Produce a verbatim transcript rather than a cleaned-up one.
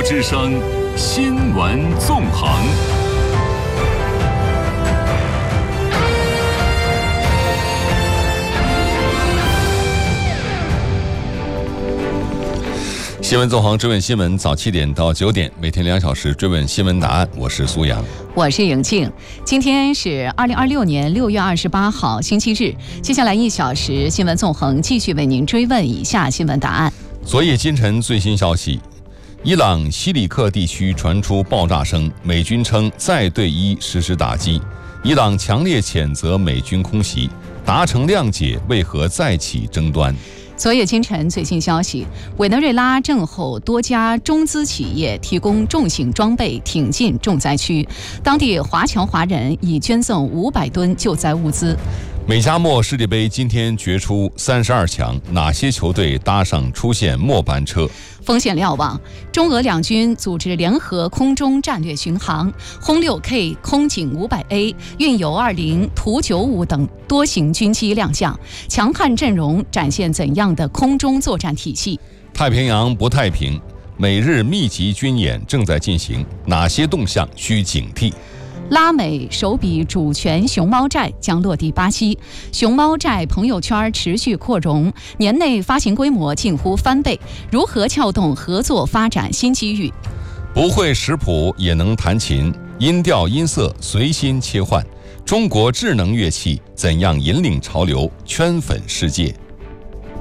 之声新闻纵横。新闻纵横，追问新闻，早七点到九点，每天两小时追问新闻答案。我是苏阳， 我是莹静。今天是二零二六年六月二十八号，星期日。接下来一小时，新闻纵横继续为您追问以下新闻答案。 昨夜今晨最新消息，伊朗西里克地区传出爆炸声，美军称再对伊实施打击。伊朗强烈谴责美军空袭，达成谅解，为何再起争端？ 昨夜今晨最新消息，委内瑞拉震后多家中资企业提供重型装备挺进重灾区，当地华侨华人已捐赠五百吨救灾物资。 美加墨世界杯今天决出三十二强，哪些球队搭上出线末班车？ 风险瞭望，中俄两军组织联合空中战略巡航，轰 六 K、空警 五百 A、运油二零、图九五等多型军机亮相，强悍阵容展现怎样的空中作战体系？ 太平洋不太平，美日密集军演正在进行，哪些动向需警惕？ 拉美首笔主权熊猫债将落地巴西，熊猫债朋友圈持续扩容，年内发行规模近乎翻倍，如何撬动合作发展新机遇？ 不会识谱也能弹琴，音调音色随心切换，中国智能乐器怎样引领潮流，圈粉世界？